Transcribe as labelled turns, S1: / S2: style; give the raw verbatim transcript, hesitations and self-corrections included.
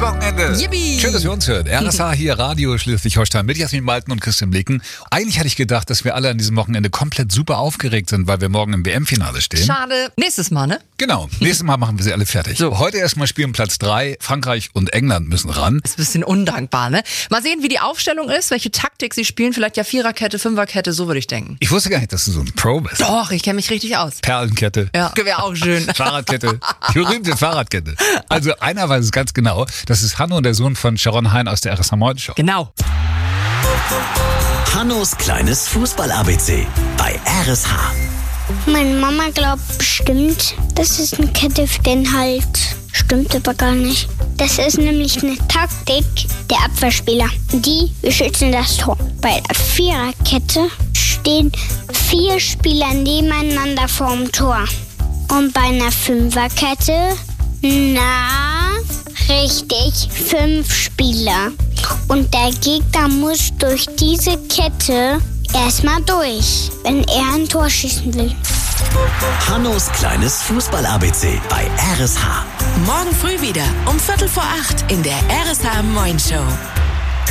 S1: Wochenende.
S2: Yippie.
S1: Schön, dass ihr uns hört. R S H hier, Radio Schleswig-Holstein mit Jasmin Malten und Christian Blicken. Eigentlich hatte ich gedacht, dass wir alle an diesem Wochenende komplett super aufgeregt sind, weil wir morgen im W M-Finale stehen.
S2: Schade. Nächstes Mal, ne?
S1: Genau. Nächstes Mal machen wir sie alle fertig.
S2: So.
S1: Heute erstmal spielen Platz drei. Frankreich und England müssen ran.
S2: Ist ein bisschen undankbar, ne? Mal sehen, wie die Aufstellung ist, welche Taktik sie spielen. Vielleicht ja Viererkette, Fünferkette, so würde ich denken.
S1: Ich wusste gar nicht, dass du so ein Pro bist.
S2: Doch, ich kenne mich richtig aus.
S1: Perlenkette.
S2: Ja, wäre auch schön.
S1: Fahrradkette. Die berühmte Fahrradkette. Also einer weiß es ganz genau. Das ist Hanno, der Sohn von Sharon Hein aus der R S H Morning Show.
S2: Genau.
S3: Hannos kleines Fußball-A B C bei R S H.
S4: Meine Mama glaubt bestimmt, das ist eine Kette für den Hals. Stimmt aber gar nicht. Das ist nämlich eine Taktik der Abwehrspieler. Die beschützen das Tor. Bei der Viererkette stehen vier Spieler nebeneinander vorm Tor. Und bei einer Fünferkette, na, richtig, fünf Spieler. Und der Gegner muss durch diese Kette erstmal durch, wenn er ein Tor schießen will.
S3: Hannos kleines Fußball-A B C bei R S H.
S5: Morgen früh wieder um Viertel vor acht in der R S H Morning Show.